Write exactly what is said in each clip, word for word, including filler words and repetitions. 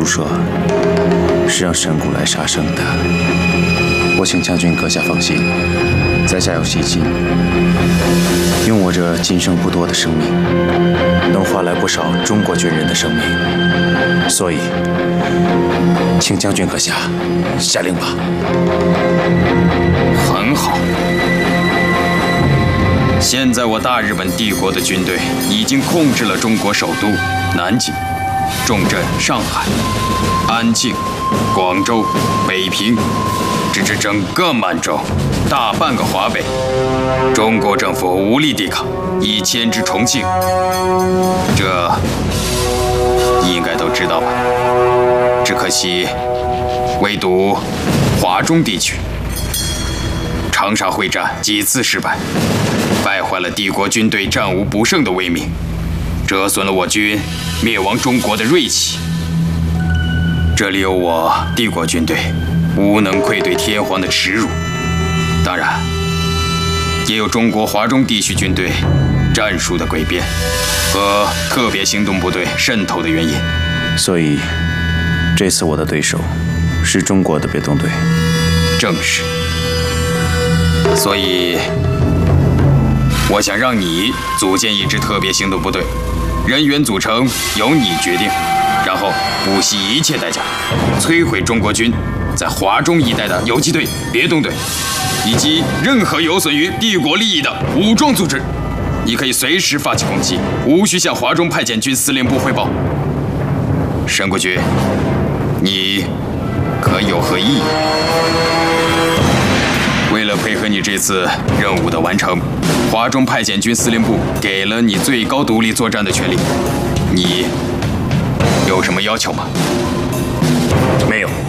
说是让神谷来杀生的。我请将军阁下放心，在下有信心，用我这今生不多的生命，能换来不少中国军人的生命。所以，请将军阁下下令吧。 很好。现在我大日本帝国的军队已经控制了中国首都南京、重镇上海、安庆、广州、北平，直至整个满洲、大半个华北。中国政府无力抵抗，已迁至重庆。这应该都知道吧？只可惜，唯独华中地区，长沙会战几次失败，败坏了帝国军队战无不胜的威名，折损了我军灭亡中国的锐气。这里有我帝国军队无能愧对天皇的耻辱，当然，也有中国华中地区军队战术的诡辩和特别行动部队渗透的原因。 所以，这次我的对手是中国的别动队。 正是。所以，我想让你组建一支特别行动部队，人员组成由你决定，然后不惜一切代价摧毁中国军在华中一带的游击队、别动队，以及任何有损于帝国利益的武装组织。你可以随时发起攻击，无需向华中派遣军司令部汇报。神谷君，你可有何异议？为了配合你这次任务的完成，华中派遣军司令部给了你最高独立作战的权利，你有什么要求吗？ 没有。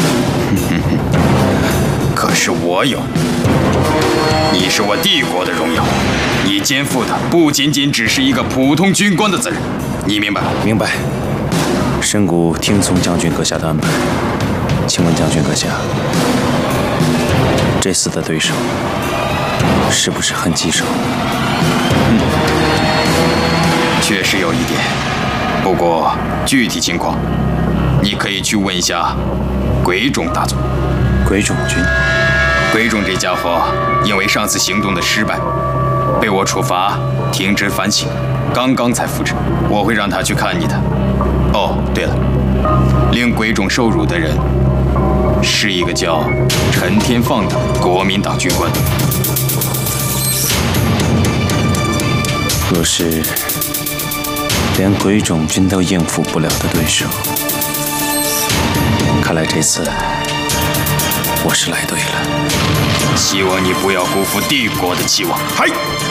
可是我有。你是我帝国的荣耀，你肩负的不仅仅只是一个普通军官的责任，你明白吗？ 明白。神谷听从将军阁下的安排。请问将军阁下，这次的对手是不是很棘手？ 嗯，确实有一点。不过具体情况，你可以去问一下鬼冢大佐。 鬼冢君， 鬼冢这家伙因为上次行动的失败，被我处罚停职反省，刚刚才复职。我会让他去看你的。哦，对了，令鬼冢受辱的人是一个叫陈天放的国民党军官。 若是连鬼冢君都应付不了的对手，看来这次我是来对了。 希望你不要辜负帝国的期望。嗨！